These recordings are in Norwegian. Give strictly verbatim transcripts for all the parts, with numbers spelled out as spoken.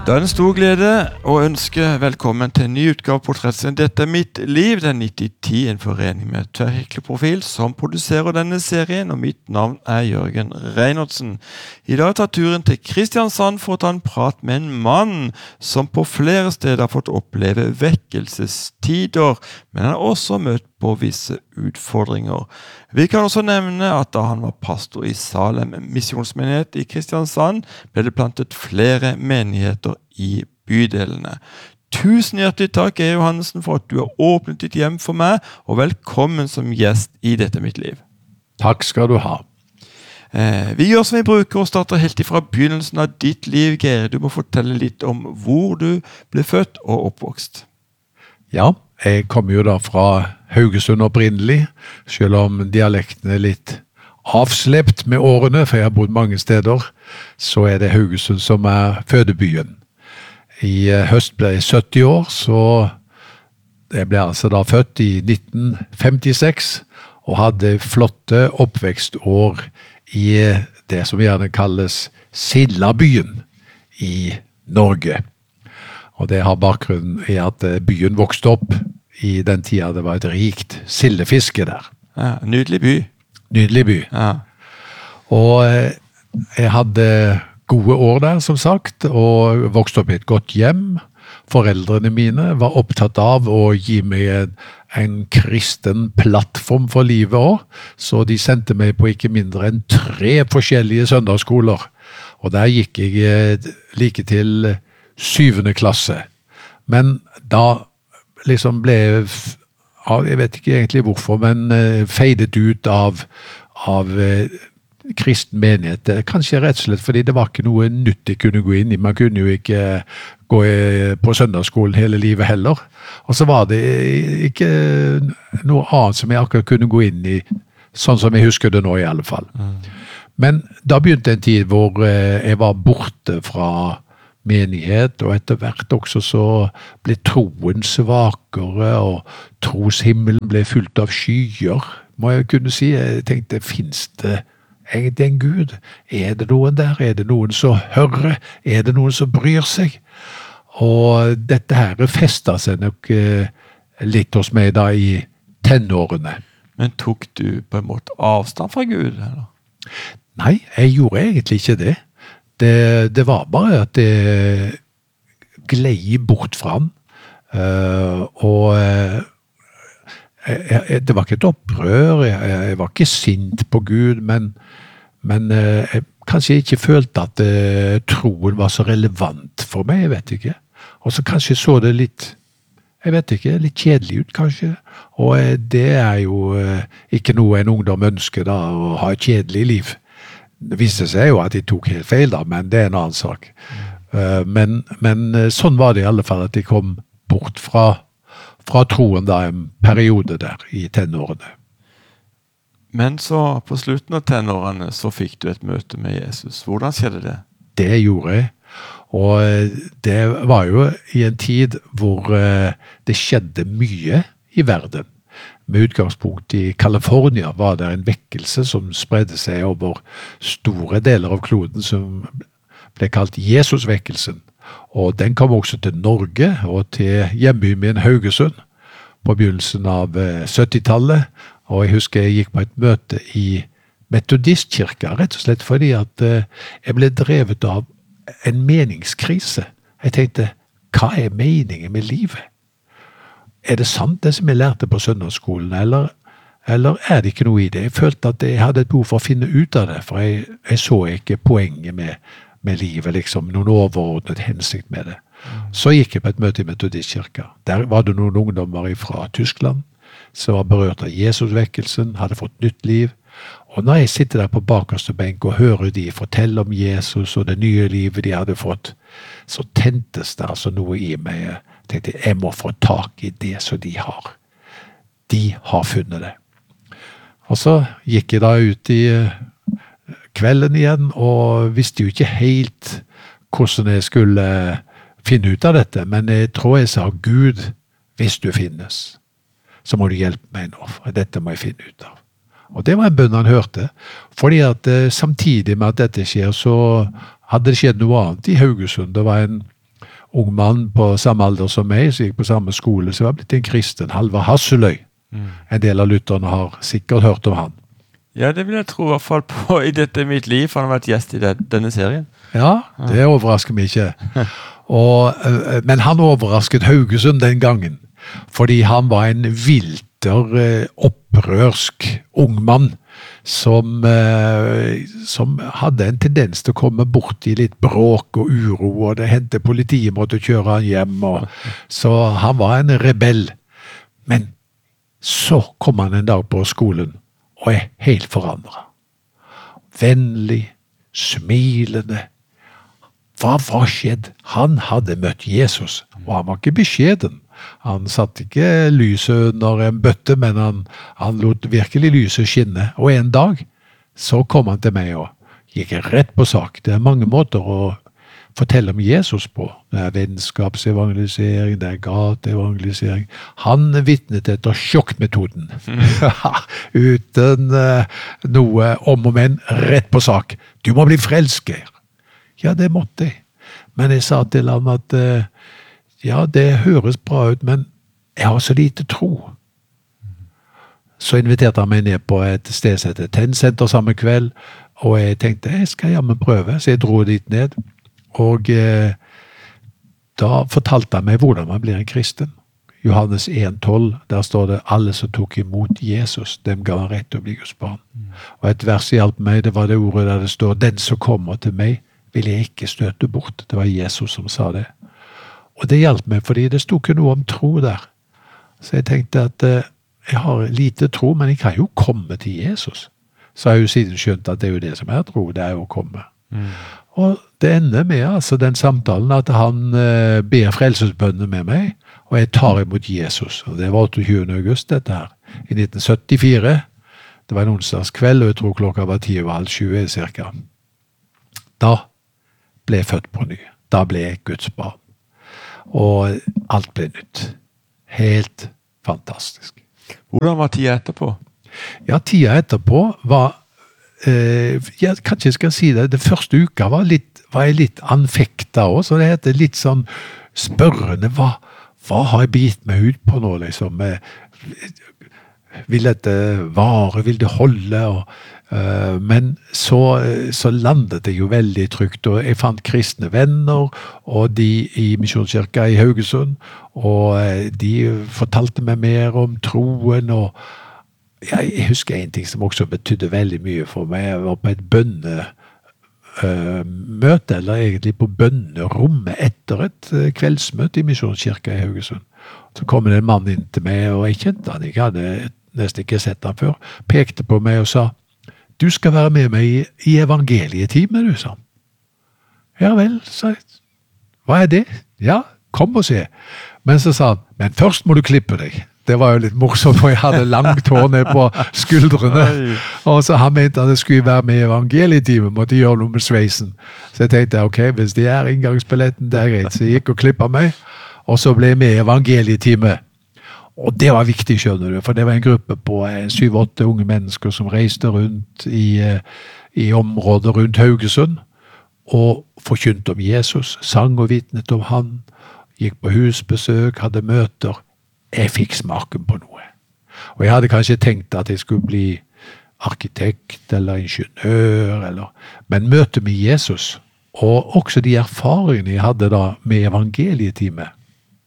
Det er en stor glede å ønske velkommen til en ny utgave av Portrettserien. Dette er mitt liv, det er nitti ti, en forening med Tverrkirkelig Profil som produserer denne serien, og mitt navn er Jørgen Reinertsen. I dag tar turen til Kristiansand for å ta en prat med en mann som på flere steder har fått oppleve vekkelsestider, men han har også møtt på visse utfordringer. Vi kan også nevne at da han var pastor i Salem Misjonsmenighet i Kristiansand, ble det plantet flere menigheter i bydelene. Tusen hjertelig takk, E. Johannessen, for at du har åpnet ditt hjem for meg, og velkommen som gjest i Dette mitt liv. Takk skal du ha. Eh, vi gjør som vi bruker og starter helt ifra begynnelsen av ditt liv, Geir. Du må fortelle litt om hvor du ble født og oppvokst. Ja, jeg kommer jo da fra Haugesund opprinnelig, selv om dialekten er litt avslept med årene, for jeg har bodd mange steder, så er det Haugesund som er fødebyen. I høst ble jeg sytti år, så jeg ble altså da født i nitten femtiseks, og hadde flotte oppvekstår i det som gjerne kalles Sildabyen i Norge. Og det har bakgrunnen i at byen vokste opp i den tida det var et rikt sildefiske der. Ja, nydelig by. Nydelig by. Ja. Og jeg hadde gode år der, som sagt, og vokste opp i et godt hjem. Foreldrene mine var opptatt av å gi meg en, en kristen plattform for livet også, så de sendte meg på ikke mindre enn tre forskjellige søndagsskoler. Og der gikk jeg like til syvende klasse. Men da liksom ble jeg, jeg vet ikke egentlig hvorfor, men feidet ut av, av kristen menighet. Kanskje rett og slett fordi det var ikke noe nytt jeg kunne gå inn i. Man kunne jo ikke gå på søndagsskolen hele livet heller. Og så var det ikke noe annet som jeg akkurat kunne gå inn i, sånn som jeg husker det nå i alle fall. Mm. Men da begynte en tid hvor jeg var borte fra menighet, og etter hvert også så ble troen svakere, og troshimmelen ble fullt av skyer, må jeg kunne si. Jeg tenkte, finnes det egentlig en Gud? Er det noen der? Er det noen som hører? Er det noen som bryr seg? Og dette her festet seg nok eh, litt hos meg da i tenårene. Men tok du på en måte avstand fra Gud, eller? Nei, jeg gjorde egentlig ikke det. Det, det var bare at det glei bort fra han. Uh, og uh, jeg, jeg, det var ikke et opprør, jeg, jeg var ikke sint på Gud, men, men uh, jeg kanskje ikke følte at uh, troen var så relevant for meg, jeg vet ikke. Og så kanskje så det litt, jeg vet ikke, litt kjedelig ut kanskje. Og uh, det er jo uh, ikke noe en ungdom ønsker da, å ha et kjedelig liv. Det viste seg jo at de tok helt feil da, men det er en annen sak. Mm. Men, men sånn var det i alle fall at de kom bort fra, fra troen da en periode der i tenårene. Men så på slutten av tenårene så fikk du et møte med Jesus. Hvordan skjedde det? Det gjorde jeg. Og det var jo i en tid hvor det skjedde mye i verden. Med utgangspunkt i California var det en vekkelse som spredde seg over store deler av kloden som ble kalt Jesusvekkelsen. Og den kom også til Norge og til hjembyen min Haugesund på begynnelsen av syttitallet. Og jeg husker jeg gikk på et møte i Metodistkirka, rett og slett fordi at jeg ble drevet av en meningskrise. Jeg tenkte, hva er meningen med livet? Er det sant det som jeg lærte på søndagsskolen, eller, eller er det ikke noe i det? Jeg følte at jeg hadde et behov for å finne ut av det, for jeg, jeg så ikke poenget med, med livet, liksom, noen overordnet hensikt med det. Mm. Så gikk jeg på et møte i Metodistkirka. Der var det noen ungdommer fra Tyskland, som var berørt av Jesusvekkelsen, hadde fått nytt liv. Og når jeg sitter der på bakerste benk og hører de fortelle om Jesus og det nye livet de hadde fått, så tentes det altså noe i meg. Jeg tenkte, jeg må få tak i det som de har. De har funnet det. Og så gikk jeg da ut i kvelden igjen, og visste jo ikke helt hvordan jeg skulle finne ut av dette, men jeg tror jeg sa, Gud, hvis du finnes, så må du hjelpe meg nå, for dette må jeg finne ut av. Og det var en bønn han hørte, fordi at eh, samtidig med at dette skjer, så hadde det skjedd noe annet i Haugesund. Det var en ung mann på samme alder som meg, som gikk på samme skole, så var jeg blitt en kristen. Halvard Hasseløy. Mm. En del av lytterne har sikkert hørt om han. Ja, det vil jeg tro i hvert fall på i dette mitt liv, for han har vært gjest i det, denne serien. Ja, det overrasker meg ikke. Og, men han overrasket Haugesund den gangen, fordi han var en vilter, opprørsk ung mann, som, som hadde en tendens til å komme bort i litt bråk og uro, og det hendte politiet måtte kjøre han hjem, og, så han var en rebell. Men så kom han en dag på skolen, og er helt forandret. Vennlig, smilende. Hva var skjedd? Han hadde møtt Jesus, og han var ikke beskjeden. Han satt ikke lyset under en bøtte, men han, han lot virkelig lyset skinne. Og en dag så kom han til meg og gikk rett på sak. Det er mange måter å fortelle om Jesus på. Det er vennskapsevangelisering, det er gateevangelisering. Han vitnet etter sjokkmetoden. Uten uh, noe om og men, rett på sak. Du må bli frelsker. Ja, det måtte jeg. Men jeg sa til ham at uh, ja, det høres bra ut, men jeg har så lite tro. Så inviterte han meg ned på et sted som heter Tennsenter samme kveld, og jeg tenkte, jeg skal jammen prøve, så jeg dro dit ned. Og eh, da fortalte han meg hvordan man blir en kristen. Johannes en tolv, der står det, alle som tok imot Jesus, dem ga han rett til å bli Guds barn. Mm. Og et vers hjalp meg, det var det ordet der det står, den som kommer til meg, vil jeg ikke støte bort. Det var Jesus som sa det. Og det hjalp meg, fordi det stod ikke noe om tro der. Så jeg tenkte at eh, jeg har lite tro, men jeg kan jo komme til Jesus. Så har jeg jo siden skjønt at det er jo det som er tro, det er jo å komme. Mm. Og det ender med altså den samtalen at han eh, ber frelsesbønner med meg, og jeg tar imot Jesus. Og det var otteogtyvende august dette her, i nitten syttifire. Det var en onsdagskveld, og jeg tror klokka var ti og halv tjue cirka. Da ble jeg født på ny. Da ble jeg Guds barn. Og alt ble nytt. Helt fantastisk. Hvordan var tida etterpå? Ja, tida etterpå var, eh, jeg kanskje jeg skal si det, det første uka var, litt, var jeg litt anfekta også, så det heter litt sånn spørrende, hva, hva har jeg bitt meg ut på nå, liksom? Vil dette vare, vil det holde, og Uh, men så, så landet det jo veldig trygt, og jeg fant kristne venner, og de i Misjonskirka i Haugesund, og uh, de fortalte meg mer om troen, og ja, jeg husker en ting som også betydde veldig mye for meg. Jeg var på et bønnemøte, uh, eller egentlig på bønnerommet etter et uh, kveldsmøte i Misjonskirka i Haugesund. Så kom det en mann inn til meg, og jeg kjente han, jeg hadde nesten ikke sett han før, pekte på meg og sa, du skal være med meg i, i evangelietimen, du, sa han. Ja vel, sa jeg. Hva er det? Ja, kom og se. Men så sa han, men først må du klippe deg. Det var jo litt morsomt, for jeg hadde langt hår ned på skuldrene. Og så han mente at jeg skulle være med i evangelietimen, måtte gjøre noe med sveisen. Så jeg tenkte, ok, hvis det er inngangsbilletten, det er greit. Så jeg gikk og klippet meg, og så ble jeg med i evangelietimen. Og det var viktig, skjønner du, for det var en gruppe på syv-åtte unge mennesker som reiste rundt i, i området rundt Haugesund, og forkynte om Jesus, sang og vitnet om han, gikk på husbesøk, hadde møter. Jeg fikk smaken på noe. Og jeg hadde kanskje tenkt at jeg skulle bli arkitekt eller ingeniør, eller, men møtet med Jesus, og også de erfaringene jeg hadde da med evangelietimen,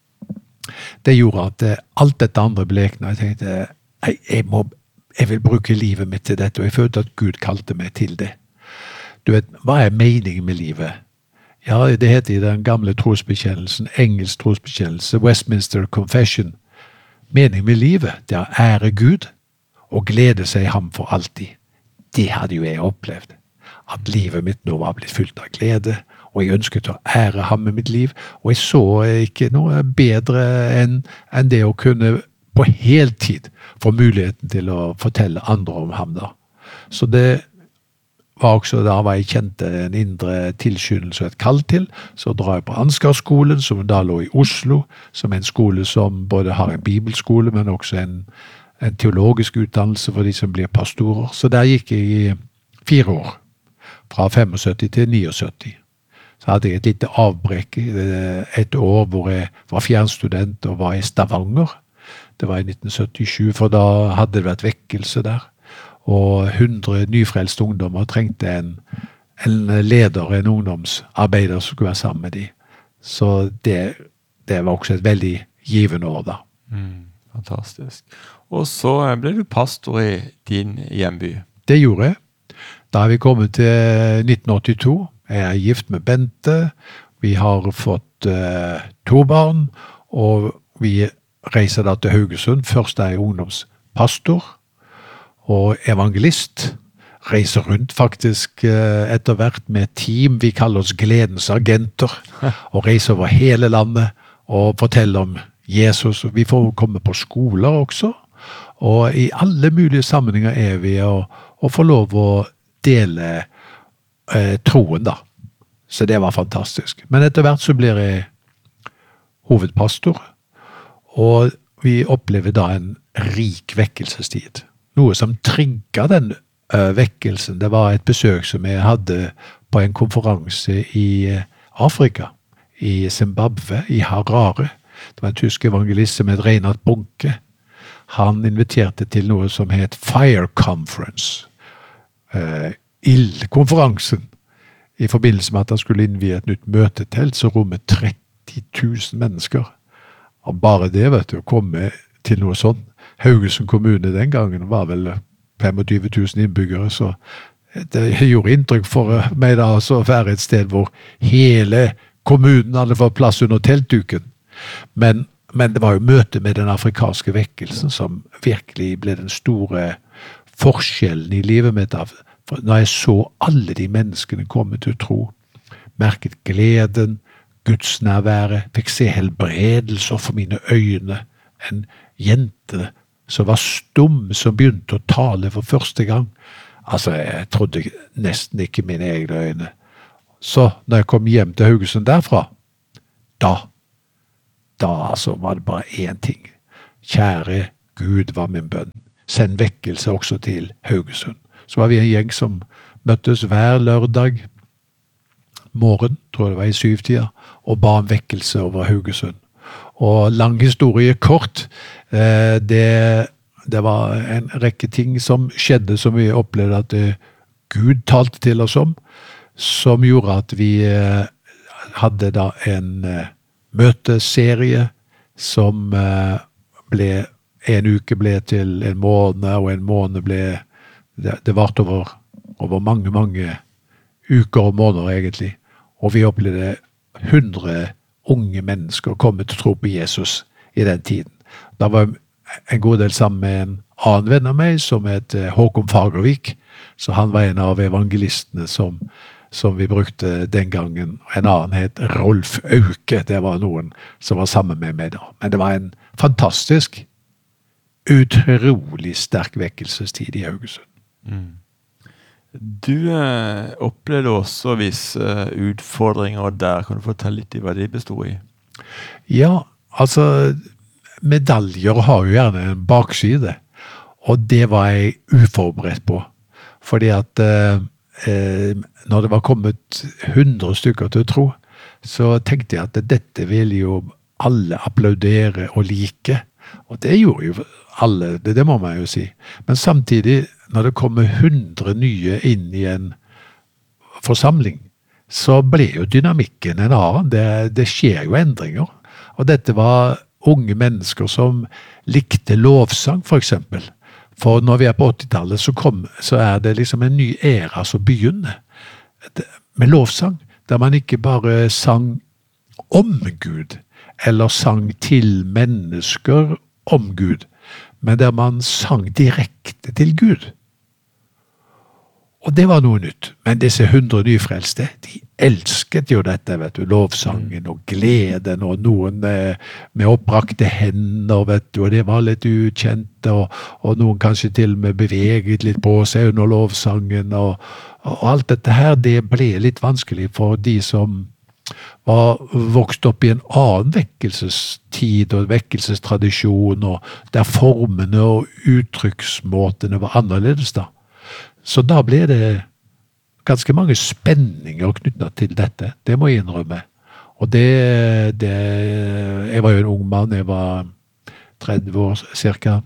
det gjorde at alt dette andre blekna. Jeg tenkte, jeg, jeg, må, jeg vil bruke livet mitt til dette, og jeg følte at Gud kalte meg til det. Du vet, hva er meningen med livet? Ja, det heter i den gamle trosbekjennelsen, engelsk trosbekjennelse, Westminster Confession. Meningen med livet, det er å ære Gud, og glede seg ham for alltid. Det hadde jo jeg opplevd. At livet mitt nå var blitt fullt av glede, og jeg ønsket å ære ham med mitt liv, og jeg så ikke noe bedre enn, enn det å kunne på heltid få muligheten til å fortelle andre om ham da. Så det var også da jeg kjente en indre tilskyndelse og et kall til, så drar jeg på Ansgarskolen, som da lå i Oslo, som en skole som både har en bibelskole, men også en, en teologisk utdannelse for de som blir pastorer. Så der gikk jeg i fire år, fra syttifem til syttini. Så hadde jeg et lite avbrekk et år hvor jeg var fjernstudent og var i Stavanger. Det var i nitten syttisju, for da hadde det vært vekkelse der. Og hundre nyfrelste ungdommer trengte en, en leder, en ungdomsarbeider som skulle være sammen med dem. Så det, det var også et veldig givende år da. Mm, fantastisk. Og så ble du pastor i din hjemby. Det gjorde jeg. Da har vi kommet til nitten åttito. Jeg er gift med Bente. Vi har fått uh, to barn, og vi reiser da til Haugesund. Først er jeg ungdomspastor og evangelist. Reiser rundt faktisk uh, etter hvert med team. Vi kaller oss Gledens agenter, og reiser over hele landet og forteller om Jesus. Vi får komme på skoler også, og i alle mulige sammenhenger er vi å, å få lov å dele eh, troen da. Så det var fantastisk. Men etter hvert så blir jeg hovedpastor, og vi opplever da en rik vekkelsestid. Noe som trigget den uh, vekkelsen, det var et besøk som jeg hadde på en konferanse i uh, Afrika, i Zimbabwe, i Harare. Det var en tysk evangelist som het Reinhard Bunke. Han inviterte til noe som het Fire Conference. Uh, Ildkonferansen. I forbindelse med at han skulle innvie et nytt møtetelt, så rommet tretti tusen mennesker. Og bare det, vet du, å komme til noe sånt. Haugesund kommune den gangen var vel tjuefem tusen innbyggere, så det gjorde inntrykk for meg da å være et sted hvor hele kommunen hadde fått plass under teltduken. Men, men det var jo møte med den afrikanske vekkelsen som virkelig ble den store forskjellen i livet mitt. For når jeg så alle de menneskene komme til å tro, merket gleden, Guds nærvære, fikk se helbredelser for mine øyne, en jente som var stum, som begynte å tale for første gang. Altså, jeg trodde nesten ikke mine egne øyne. Så når jeg kom hjem til Haugesund derfra, da, da altså var det bare én ting. Kjære Gud var min bønn. Send vekkelse også til Haugesund. Så var vi en gjeng som møttes hver lørdag morgen, tror jeg det var i syvtida, og ba om vekkelse over Haugesund. Og lang historie kort, eh, det, det var en rekke ting som skjedde, som vi opplevde at eh, Gud talte til oss om, som gjorde at vi eh, hadde da en eh, møteserie som eh, ble, en uke ble til en måned, og en måned ble, det, det varte over, over mange, mange uker og måneder egentlig. Og vi opplevde hundre unge mennesker komme til å tro på Jesus i den tiden. Da var en god del sammen med en annen venn av meg som het Håkon Fagervik, så han var en av evangelistene som, som vi brukte den gangen. En annen het Rolf Auke, det var noen som var sammen med meg da. Men det var en fantastisk, utrolig sterk vekkelsestid i Haugesund. Mm. Du eh, opplevde også visse eh, utfordringer der. Kan du fortelle litt i hva de bestod i? Ja, altså medaljer har jo gjerne en bakside, og det var jeg uforberedt på. Fordi at eh, når det var kommet hundre stykker til å tro, så tenkte jeg at dette ville jo alle applaudere og like. Og det gjorde jo alle, det, det må man jo si. Men samtidig, når det kommer hundre nye inn i en forsamling, så ble jo dynamikken en annen. Det, det skjer jo endringer. Og dette var unge mennesker som likte lovsang, for eksempel. For når vi er på åttitallet, så, kom, så er det liksom en ny æra som begynner. Med lovsang, der man ikke bare sang om Gud, eller sang til mennesker om Gud, men der man sang direkte til Gud. Og det var noe nytt. Men disse hundre nyfrelste, de elsket jo dette, vet du, lovsangen og gleden, og noen med, med oppbrakte hender, vet du, og det var litt ukjente, og, og noen kanskje til og med beveget litt på seg under lovsangen, og, og alt dette her, det ble litt vanskelig for de som var vokst opp i en annen vekkelsestid og vekkelsestradisjon, og der formene og uttrykksmåtene var annerledes da. Så da ble det ganske mange spenninger knyttet til dette, det må jeg innrømme. Og det, det jeg var jo en ung mann, jeg var tretti år cirka.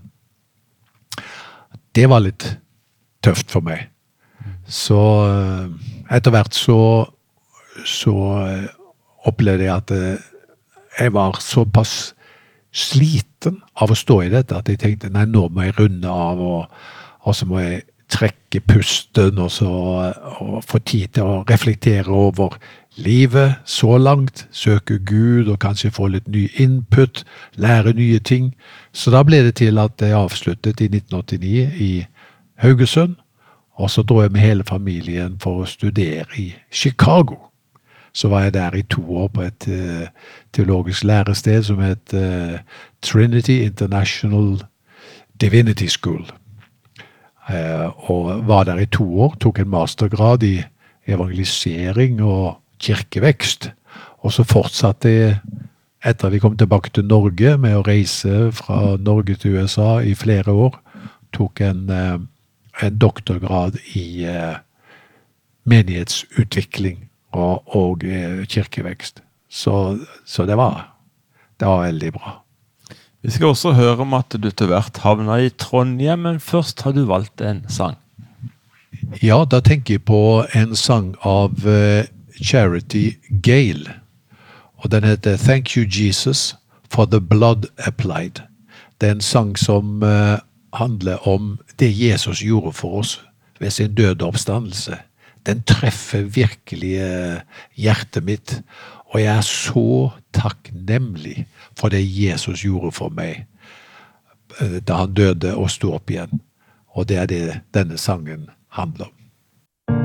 Det var litt tøft for meg. Så etter hvert så, så opplevde jeg at jeg var såpass sliten av å stå i dette, at jeg tenkte, nei, nå må jeg runde av, og, og så må jeg trekke pusten, og så og få tid til å reflektere over livet så langt, søke Gud, og kanskje få litt ny input, lære nye ting. Så da ble det til at jeg avsluttet i nitten åttini i Haugesund, og så dro jeg med hele familien for å studere i Chicago. Så var jeg der i to år på et uh, teologisk lærested som het uh, Trinity International Divinity School. Uh, og var der i to år, tok en mastergrad i evangelisering og kirkevekst. Og så fortsatte jeg, etter at vi kom tilbake til Norge, med å reise fra Norge til U S A i flere år, tok en, uh, en doktorgrad i uh, menighetsutvikling og, og uh, kirkevekst. Så, så det var, det var veldig bra. Vi skal også høre om at du til hvert havna i Trondheim, men først har du valgt en sang. Ja, da tenker jeg på en sang av uh, Charity Gale, og den heter Thank You Jesus for the Blood Applied. Det er en sang som uh, handler om det Jesus gjorde for oss ved sin døde oppstandelse. Den treffer virkelig uh, hjertet mitt, og jeg er så takknemlig for det Jesus gjorde for meg uh, da han døde og sto opp igjen. Og det er det denne sangen handler om.